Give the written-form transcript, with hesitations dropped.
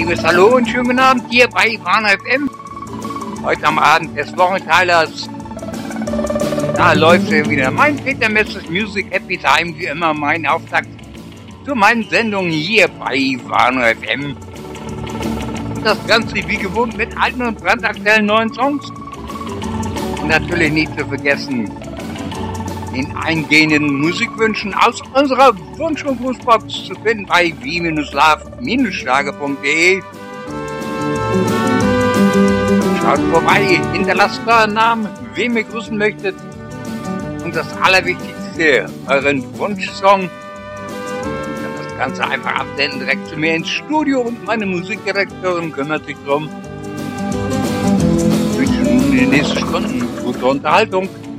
herzliches Hallo und schönen guten Abend hier bei Warner FM. Heute am Abend des Wochenteilers. Da läuft wieder mein Peter Messers Music Happy Time, wie immer mein Auftakt zu meinen Sendungen hier bei Warner FM. Und das Ganze wie gewohnt mit alten und brandaktuellen neuen Songs. Und natürlich nicht zu vergessen, den eingehenden Musikwünschen aus unserer Wunsch- und Grußbox zu finden bei wie-love-schlager.de. Schaut vorbei, hinterlasst euren Namen, wen ihr grüßen möchtet. Und das Allerwichtigste, euren Wunschsong. Das Ganze einfach absenden direkt zu mir ins Studio und meine Musikdirektorin kümmert sich drum. Ich wünsche nun in den nächsten Stunden gute Unterhaltung.